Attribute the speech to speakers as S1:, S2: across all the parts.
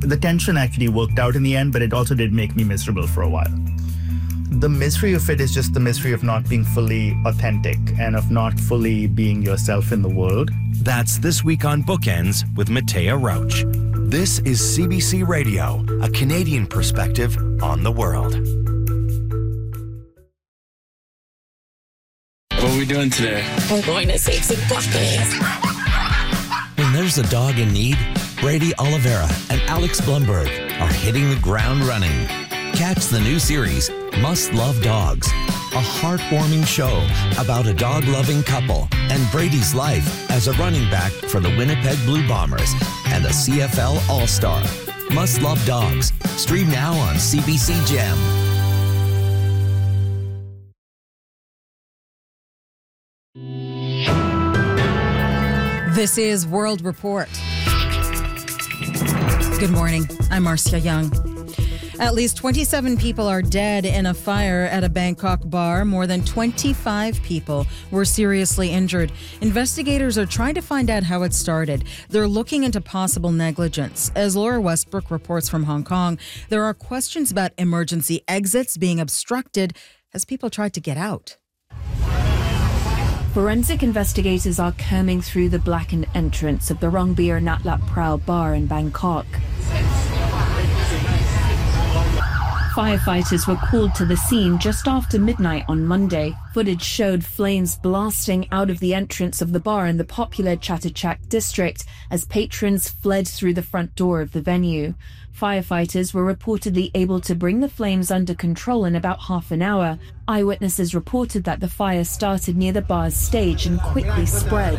S1: The tension actually worked out in the end, but it also did make me miserable for a while. The misery of it is just the misery of not being fully authentic and of not fully being yourself in the world.
S2: That's This Week on Bookends with Matea Roach. This is CBC Radio, a Canadian perspective on the world.
S3: What are we doing today?
S4: We're going to save some puppies.
S5: When there's a dog in need, Brady Oliveira and Alex Blumberg are hitting the ground running. Catch the new series, Must Love Dogs, a heartwarming show about a dog-loving couple and Brady's life as a running back for the Winnipeg Blue Bombers and a CFL All-Star. Must Love Dogs. Stream now on CBC Gem.
S6: This is World Report. Good morning. I'm Marcia Young. At least 27 people are dead in a fire at a Bangkok bar. More than 25 people were seriously injured. Investigators are trying to find out how it started. They're looking into possible negligence. As Laura Westbrook reports from Hong Kong, there are questions about emergency exits being obstructed as people tried to get out.
S7: Forensic investigators are combing through the blackened entrance of the Rongbir Nat Lat Prao bar in Bangkok. Firefighters were called to the scene just after midnight on Monday. Footage showed flames blasting out of the entrance of the bar in the popular Chatuchak district as patrons fled through the front door of the venue. Firefighters were reportedly able to bring the flames under control in about half an hour. Eyewitnesses reported that the fire started near the bar's stage and quickly spread.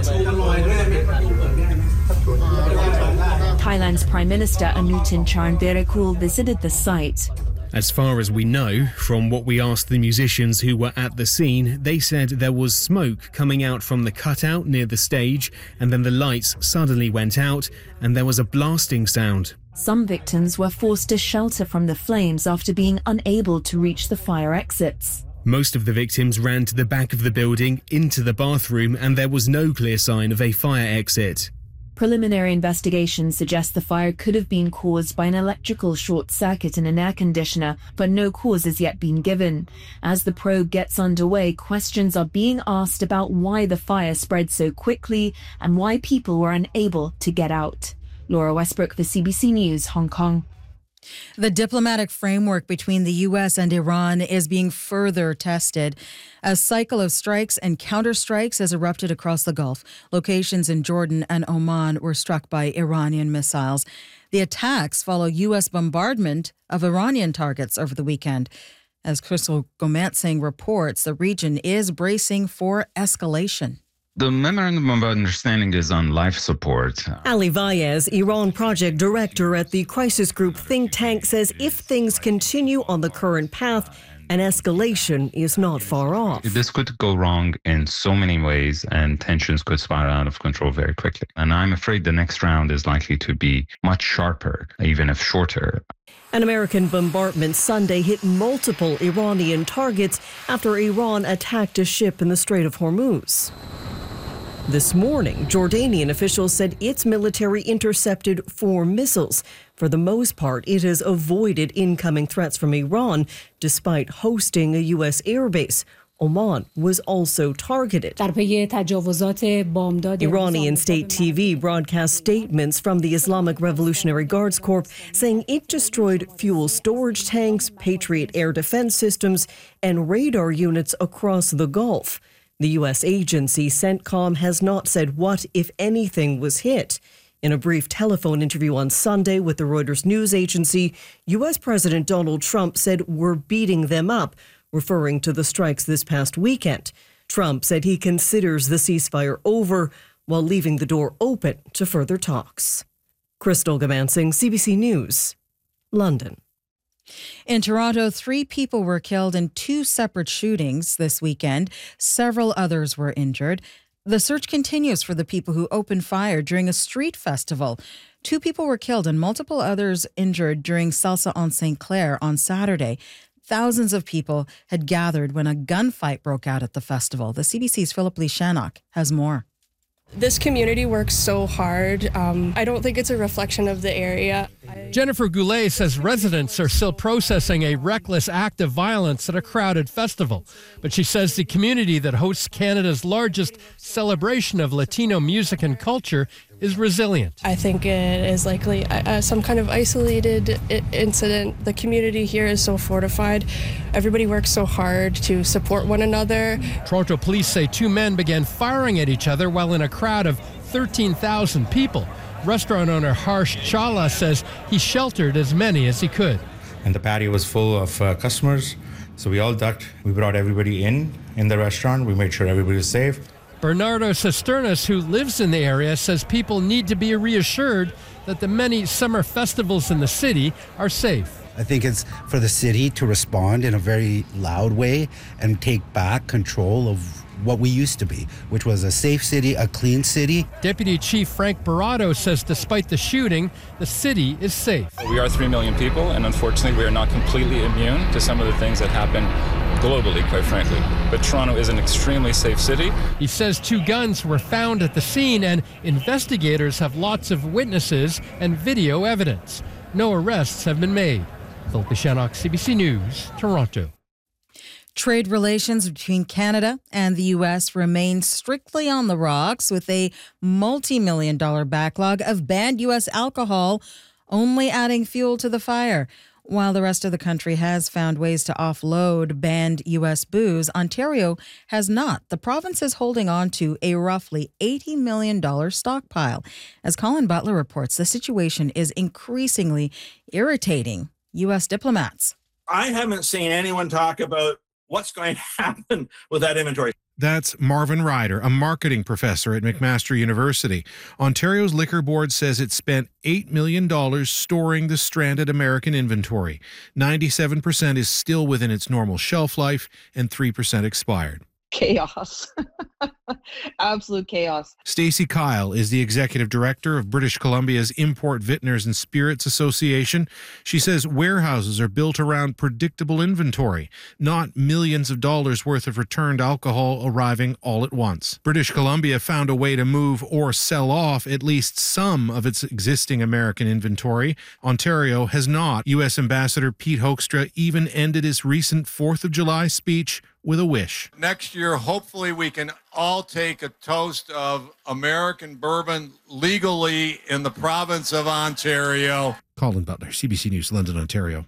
S7: Thailand's Prime Minister Anutin Charnvirakul visited the site.
S8: As far as we know, from what we asked the musicians who were at the scene, they said there was smoke coming out from the cutout near the stage, and then the lights suddenly went out and there was a blasting sound.
S7: Some victims were forced to shelter from the flames after being unable to reach the fire exits.
S8: Most of the victims ran to the back of the building, into the bathroom, and there was no clear sign of a fire exit.
S7: Preliminary investigations suggest the fire could have been caused by an electrical short circuit in an air conditioner, but no cause has yet been given. As the probe gets underway, questions are being asked about why the fire spread so quickly and why people were unable to get out. Laura Westbrook for CBC News, Hong Kong.
S6: The diplomatic framework between the U.S. and Iran is being further tested. A cycle of strikes and counterstrikes has erupted across the Gulf. Locations in Jordan and Oman were struck by Iranian missiles. The attacks follow U.S. bombardment of Iranian targets over the weekend. As Crystal Gomansing reports, the region is bracing for escalation.
S9: The Memorandum of Understanding is on life support.
S10: Ali Vaez, Iran project director at the Crisis Group think tank, says if things continue on the current path, an escalation is not far off.
S9: This could go wrong in so many ways and tensions could spiral out of control very quickly. And I'm afraid the next round is likely to be much sharper, even if shorter.
S10: An American bombardment Sunday hit multiple Iranian targets after Iran attacked a ship in the Strait of Hormuz. This morning, Jordanian officials said its military intercepted 4 missiles. For the most part, it has avoided incoming threats from Iran, despite hosting a U.S. airbase. Oman was also targeted. Iranian state TV broadcast statements from the Islamic Revolutionary Guards Corps saying it destroyed fuel storage tanks, Patriot air defense systems, and radar units across the Gulf. The U.S. agency CENTCOM has not said what, if anything, was hit. In a brief telephone interview on Sunday with the Reuters news agency, U.S. President Donald Trump said we're beating them up, referring to the strikes this past weekend. Trump said he considers the ceasefire over while leaving the door open to further talks. Crystal Gomansing, CBC News, London.
S6: In Toronto, 3 people were killed in 2 separate shootings this weekend. Several others were injured. The search continues for the people who opened fire during a street festival. 2 people were killed and multiple others injured during Salsa on St. Clair on Saturday. Thousands of people had gathered when a gunfight broke out at the festival. The CBC's Philip Lee Shannock has more.
S11: This community works so hard. I don't think it's a reflection of the area.
S3: Jennifer Goulet says residents are still processing a reckless act of violence at a crowded festival. But she says the community that hosts Canada's largest celebration of Latino music and culture is resilient.
S11: I think it is likely some kind of isolated incident. The community here is so fortified. Everybody works so hard to support one another.
S3: Toronto police say 2 men began firing at each other while in a crowd of 13,000 people. Restaurant owner Harsh Chawla says he sheltered as many as he could.
S12: And the patio was full of customers, so we all ducked. We brought everybody in the restaurant. We made sure everybody was safe.
S3: Bernardo Cisternas, who lives in the area, says people need to be reassured that the many summer festivals in the city are safe.
S13: I think it's for the city to respond in a very loud way and take back control of what we used to be, which was a safe city, a clean city.
S3: Deputy Chief Frank Barato says despite the shooting, the city is safe.
S14: We are 3 million people, and unfortunately we are not completely immune to some of the things that happen globally, quite frankly. But Toronto is an extremely safe city.
S3: He says 2 guns were found at the scene and investigators have lots of witnesses and video evidence. No arrests have been made. Phil Pishanok, CBC News, Toronto.
S6: Trade relations between Canada and the U.S. remain strictly on the rocks, with a multi-million-dollar backlog of banned U.S. alcohol only adding fuel to the fire. While the rest of the country has found ways to offload banned U.S. booze, Ontario has not. The province is holding on to a roughly $80 million stockpile. As Colin Butler reports, the situation is increasingly irritating U.S. diplomats.
S15: I haven't seen anyone talk about what's going to happen with that inventory.
S16: That's Marvin Ryder, a marketing professor at McMaster University. Ontario's Liquor Board says it spent $8 million storing the stranded American inventory. 97% is still within its normal shelf life and 3% expired.
S17: Chaos. Absolute chaos.
S16: Stacey Kyle is the executive director of British Columbia's Import Vintners and Spirits Association. She says warehouses are built around predictable inventory, not millions of dollars worth of returned alcohol arriving all at once. British Columbia found a way to move or sell off at least some of its existing American inventory. Ontario has not. U.S. Ambassador Pete Hoekstra even ended his recent 4th of July speech with a wish.
S18: Next year, hopefully we can all take a toast of American bourbon legally in the province of Ontario.
S16: Colin Butler, CBC News, London, Ontario.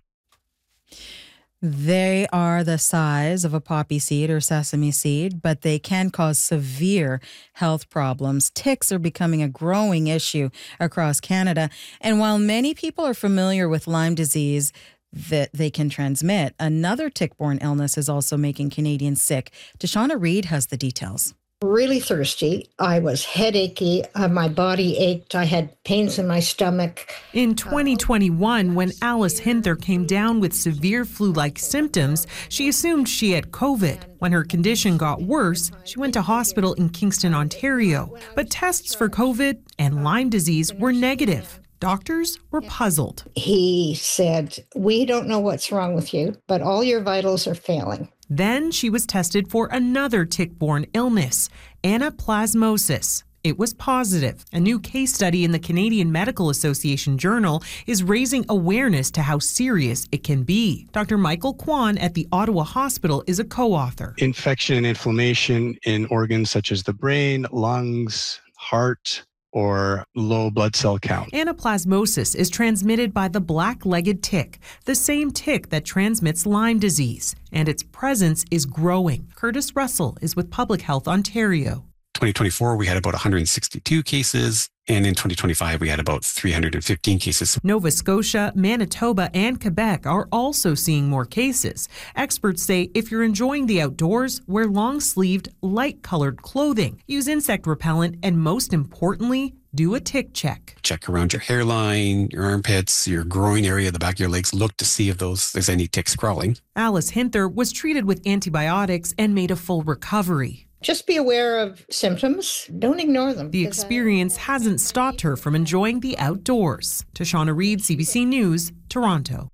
S6: They are the size of a poppy seed or sesame seed, but they can cause severe health problems. Ticks are becoming a growing issue across Canada. And while many people are familiar with Lyme disease, that they can transmit, another tick-borne illness is also making Canadians sick. Tashana Reid has the details.
S19: Really thirsty. I was headachy. My body ached. I had pains in my stomach.
S20: In 2021, when Alice Hinther came down with severe flu-like symptoms, she assumed she had COVID. When her condition got worse, she went to hospital in Kingston, Ontario. But tests for COVID and Lyme disease were negative. Doctors were puzzled.
S19: He said, "We don't know what's wrong with you, but all your vitals are failing."
S20: Then she was tested for another tick-borne illness, anaplasmosis. It was positive. A new case study in the Canadian Medical Association Journal is raising awareness to how serious it can be. Dr. Michael Kwan at the Ottawa Hospital is a co-author.
S21: Infection and inflammation in organs such as the brain, lungs, heart, or low blood cell count.
S20: Anaplasmosis is transmitted by the black-legged tick, the same tick that transmits Lyme disease, and its presence is growing. Curtis Russell is with Public Health Ontario.
S22: 2024, we had about 162 cases, and in 2025, we had about 315 cases.
S20: Nova Scotia, Manitoba, and Quebec are also seeing more cases. Experts say if you're enjoying the outdoors, wear long-sleeved, light-colored clothing, use insect repellent, and most importantly, do a tick check.
S22: Check around your hairline, your armpits, your groin area, the back of your legs. Look to see if there's any ticks crawling.
S20: Alice Hinther was treated with antibiotics and made a full recovery.
S19: Just be aware of symptoms. Don't ignore them.
S20: The experience hasn't stopped her from enjoying the outdoors. Tashana Reid, CBC News, Toronto.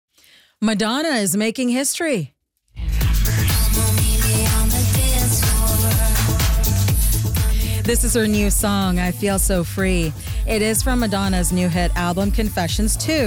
S6: Madonna is making history. This is her new song, I Feel So Free. It is from Madonna's new hit album, Confessions 2.